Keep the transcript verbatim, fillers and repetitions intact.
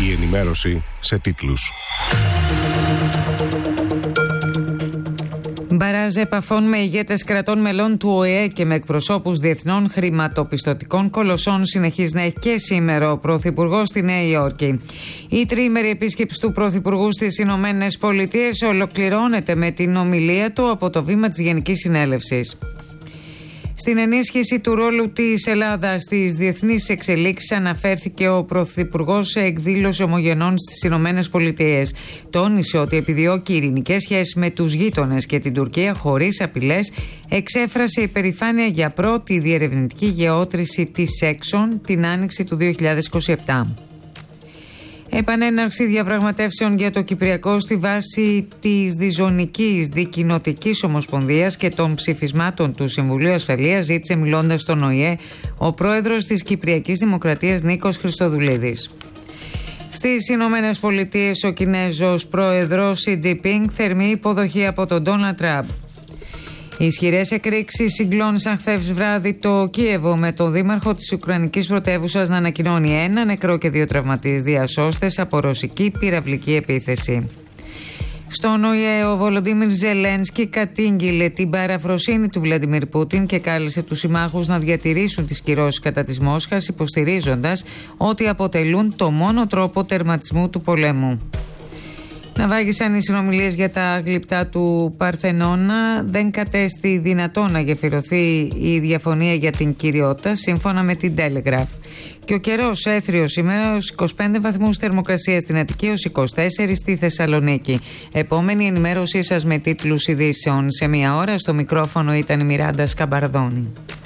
Η ενημέρωση σε τίτλους. Μπαράζ επαφών με ηγέτες κρατών μελών του Ο Ε Ε και με εκπροσώπους διεθνών χρηματοπιστωτικών κολοσσών συνεχίζει να έχει και σήμερα ο Πρωθυπουργός στη Νέα Υόρκη. Η τριήμερη επίσκεψη του Πρωθυπουργού στις Ηνωμένες Πολιτείες ολοκληρώνεται με την ομιλία του από το βήμα της Γενικής Συνέλευσης. Στην ενίσχυση του ρόλου της Ελλάδας στις διεθνείς εξελίξεις αναφέρθηκε ο Πρωθυπουργός σε εκδήλωση ομογενών στις Ηνωμένες Πολιτείες. Τόνισε ότι επιδιώκει ειρηνικές σχέσεις με τους γείτονες και την Τουρκία χωρίς απειλές. Εξέφρασε υπερηφάνεια για πρώτη διερευνητική γεώτρηση της Έξον την άνοιξη του δύο χιλιάδες είκοσι επτά. Επανέναρξη διαπραγματεύσεων για το Κυπριακό στη βάση της Διζωνικής Δικοινοτικής Ομοσπονδίας και των ψηφισμάτων του Συμβουλίου Ασφαλείας, ζήτησε μιλώντας στον Ο Ε Ε ο πρόεδρος της Κυπριακής Δημοκρατίας Νίκος Χριστοδουλίδης. Στις Ηνωμένες Πολιτείες ο Κινέζος πρόεδρος Σι Τζινπίνγκ θερμή υποδοχή από τον Ντόναλντ Τραμπ. Οι ισχυρές εκρήξεις συγκλώνησαν χθες βράδυ το Κίεβο, με τον δήμαρχο της Ουκρανικής πρωτεύουσας να ανακοινώνει ένα νεκρό και δύο τραυματίες διασώστες από ρωσική πυραυλική επίθεση. Στον Ο Ε Ε ο Βολοντίμιρ Ζελένσκι κατήγγειλε την παραφροσύνη του Βλαντιμίρ Πούτιν και κάλεσε τους συμμάχους να διατηρήσουν τις κυρώσεις κατά της Μόσχας, υποστηρίζοντας ότι αποτελούν το μόνο τρόπο τερματισμού του πολέμου. Ναυάγησαν οι συνομιλίες για τα γλυπτά του Παρθενώνα. Δεν κατέστη δυνατό να γεφυρωθεί η διαφωνία για την κυριότητα, σύμφωνα με την Telegraph. Και ο καιρός έθριος σήμερα, ως είκοσι πέντε βαθμούς θερμοκρασία στην Αττική, ως είκοσι τέσσερα στη Θεσσαλονίκη. Επόμενη ενημέρωσή σας με τίτλους ειδήσεων σε μία ώρα. Στο μικρόφωνο ήταν η Μιράντα Σκαμπαρδόνη.